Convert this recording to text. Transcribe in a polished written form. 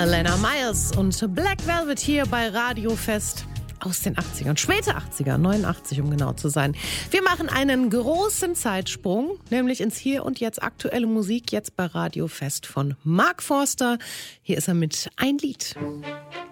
Alana Myers und Black Velvet hier bei Radio Fest aus den 80ern, späte 80er, 89 um genau zu sein. Wir machen einen großen Zeitsprung, nämlich ins Hier und Jetzt, aktuelle Musik, jetzt bei Radio Fest von Mark Forster. Hier ist er mit Ein Lied.